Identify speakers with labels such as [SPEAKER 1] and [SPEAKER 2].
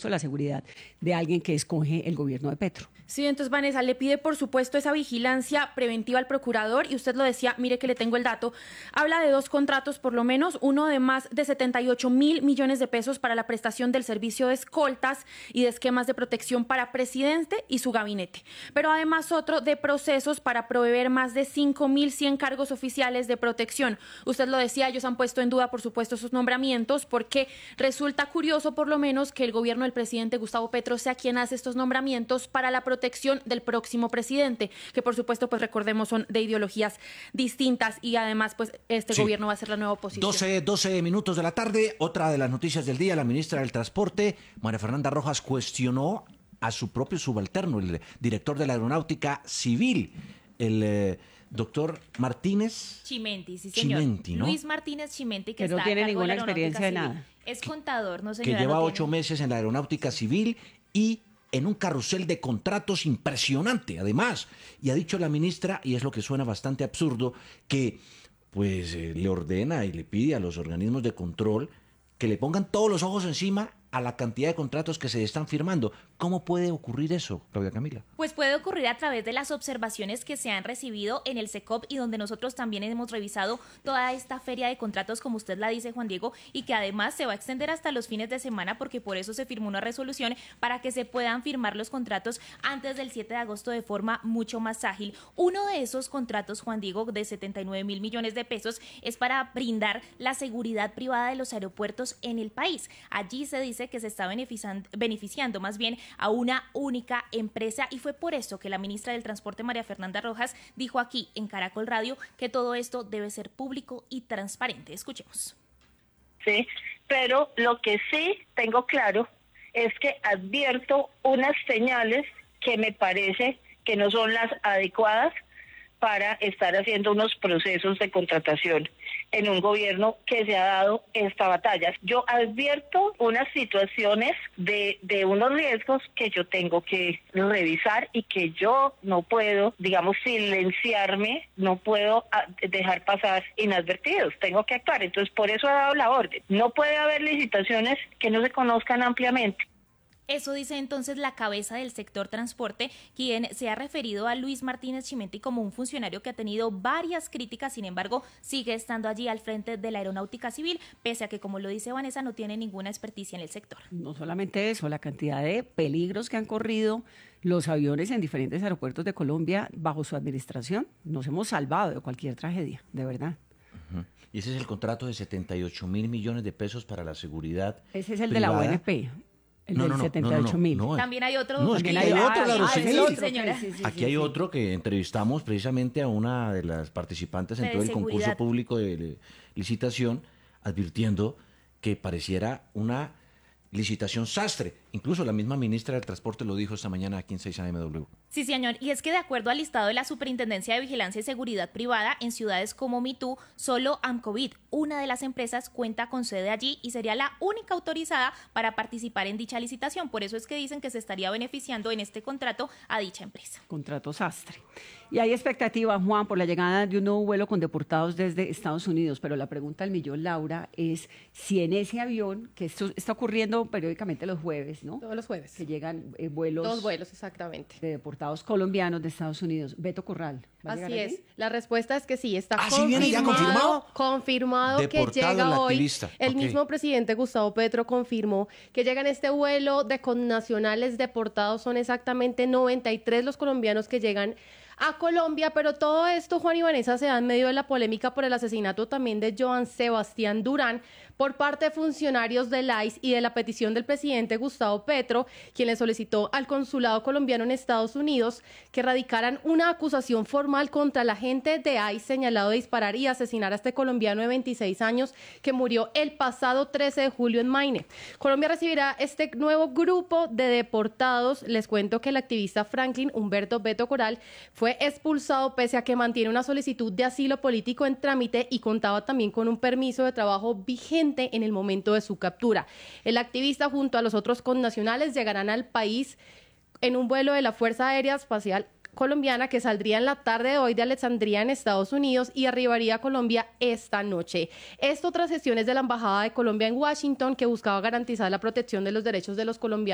[SPEAKER 1] supuesto, la seguridad de alguien que escoge el gobierno de Petro.
[SPEAKER 2] Sí, entonces Vanessa le pide por supuesto esa vigilancia preventiva al procurador y usted lo decía, mire que le tengo el dato, habla de 2 contratos por lo menos, uno de más de 78.000 millones de pesos para la prestación del servicio de escoltas y de esquemas de protección para presidente y su gabinete, pero además otro de procesos para proveer más de 5.100 cargos oficiales de protección. Usted lo decía, ellos han puesto en duda por supuesto sus nombramientos porque resulta curioso por lo menos que el gobierno del presidente Gustavo Petro sea quien hace estos nombramientos para la protección del próximo presidente, que por supuesto, pues recordemos, son de ideologías distintas y además, pues este gobierno va a ser la nueva oposición.
[SPEAKER 3] 12 minutos de la tarde, otra de las noticias del día, la ministra del Transporte, María Fernanda Rojas, cuestionó a su propio subalterno, el director de la Aeronáutica Civil, el doctor Martínez
[SPEAKER 4] Chimenti, sí señor.
[SPEAKER 3] Chimenti, ¿no?
[SPEAKER 4] Luis Martínez Chimenti, que
[SPEAKER 1] no
[SPEAKER 4] está
[SPEAKER 1] tiene
[SPEAKER 4] a cargo de
[SPEAKER 1] ninguna
[SPEAKER 4] la
[SPEAKER 1] experiencia de
[SPEAKER 4] Aeronáutica
[SPEAKER 1] nada.
[SPEAKER 4] Civil. Es contador, no señora.
[SPEAKER 3] Que lleva
[SPEAKER 4] no
[SPEAKER 3] 8 meses en la Aeronáutica Civil y en un carrusel de contratos impresionante, además. Y ha dicho la ministra, y es lo que suena bastante absurdo, que pues le ordena y le pide a los organismos de control que le pongan todos los ojos encima a la cantidad de contratos que se están firmando. ¿Cómo puede ocurrir eso, Claudia Camila?
[SPEAKER 4] Pues puede ocurrir a través de las observaciones que se han recibido en el SECOP y donde nosotros también hemos revisado toda esta feria de contratos, como usted la dice, Juan Diego, y que además se va a extender hasta los fines de semana porque por eso se firmó una resolución para que se puedan firmar los contratos antes del 7 de agosto de forma mucho más ágil. Uno de esos contratos, Juan Diego, de 79.000 millones de pesos es para brindar la seguridad privada de los aeropuertos en el país. Allí se dice que se está beneficiando más bien a una única empresa y fue por eso que la ministra del Transporte, María Fernanda Rojas, dijo aquí en Caracol Radio que todo esto debe ser público y transparente. Escuchemos.
[SPEAKER 5] Sí, pero lo que sí tengo claro es que advierto unas señales que me parece que no son las adecuadas para estar haciendo unos procesos de contratación en un gobierno que se ha dado esta batalla. Yo advierto unas situaciones de unos riesgos que yo tengo que revisar y que yo no puedo, digamos, silenciarme, no puedo dejar pasar inadvertidos, tengo que actuar. Entonces, por eso he dado la orden. No puede haber licitaciones que no se conozcan ampliamente.
[SPEAKER 4] Eso dice entonces la cabeza del sector transporte, quien se ha referido a Luis Martínez Chimenti como un funcionario que ha tenido varias críticas, sin embargo, sigue estando allí al frente de la Aeronáutica Civil, pese a que, como lo dice Vanessa, no tiene ninguna experticia en el sector.
[SPEAKER 1] No solamente eso, la cantidad de peligros que han corrido los aviones en diferentes aeropuertos de Colombia bajo su administración, nos hemos salvado de cualquier tragedia, de verdad.
[SPEAKER 3] Y ese es el contrato de 78.000 millones de pesos para la seguridad
[SPEAKER 1] Ese es el
[SPEAKER 3] privada.
[SPEAKER 1] de la ONP. El del 78.000.
[SPEAKER 4] También hay otro.
[SPEAKER 3] No, es que hay otro, claro, sí.
[SPEAKER 4] Sí, señora.
[SPEAKER 3] Aquí hay otro que entrevistamos precisamente a una de las participantes en todo el concurso público de licitación, advirtiendo que pareciera una licitación sastre. Incluso la misma ministra del Transporte lo dijo esta mañana aquí en 6AMW.
[SPEAKER 4] Sí, señor. Y es que de acuerdo al listado de la Superintendencia de Vigilancia y Seguridad Privada, en ciudades como Mitú, solo Amcovid, una de las empresas, cuenta con sede allí y sería la única autorizada para participar en dicha licitación. Por eso es que dicen que se estaría beneficiando en este contrato a dicha empresa.
[SPEAKER 1] Contrato sastre. Y hay expectativa, Juan, por la llegada de un nuevo vuelo con deportados desde Estados Unidos, pero la pregunta al millón, Laura, es si en ese avión, que esto está ocurriendo periódicamente los jueves, ¿no?
[SPEAKER 6] Todos los jueves.
[SPEAKER 1] Que llegan vuelos...
[SPEAKER 6] 2 vuelos, exactamente.
[SPEAKER 1] De deportados colombianos de Estados Unidos. Beto Corral.
[SPEAKER 6] Así es. La respuesta es que sí, está
[SPEAKER 3] ¿Sí viene ya confirmado?
[SPEAKER 6] Confirmado
[SPEAKER 3] Deportado
[SPEAKER 6] que llega hoy.
[SPEAKER 3] activista.
[SPEAKER 6] El
[SPEAKER 3] Ok.
[SPEAKER 6] mismo presidente Gustavo Petro confirmó que llega en este vuelo de connacionales deportados. Son exactamente 93 los colombianos que llegan a Colombia, pero todo esto, Juan y Vanessa, se da en medio de la polémica por el asesinato también de Joan Sebastián Durán por parte de funcionarios del ICE y de la petición del presidente Gustavo Petro, quien le solicitó al consulado colombiano en Estados Unidos que radicaran una acusación formal contra el agente de ICE señalado de disparar y asesinar a este colombiano de 26 años que murió el pasado 13 de julio en Maine. Colombia recibirá este nuevo grupo de deportados. Les cuento que el activista Franklin Humberto Beto Coral fue expulsado pese a que mantiene una solicitud de asilo político en trámite y contaba también con un permiso de trabajo vigente en el momento de su captura. El activista junto a los otros connacionales llegarán al país en un vuelo de la Fuerza Aérea Espacial colombiana que saldría en la tarde de hoy de Alexandria en Estados Unidos y arribaría a Colombia esta noche. Esto tras gestiones de la Embajada de Colombia en Washington que buscaba garantizar la protección de los derechos de los colombianos